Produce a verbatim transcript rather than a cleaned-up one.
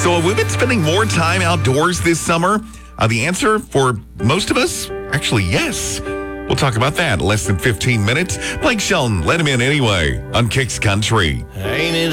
So have we been spending more time outdoors this summer? Uh, the answer for most of us, actually, yes. We'll talk about that in less than fifteen minutes. Blake Shelton, let him in anyway on Kicks Country. Ain't it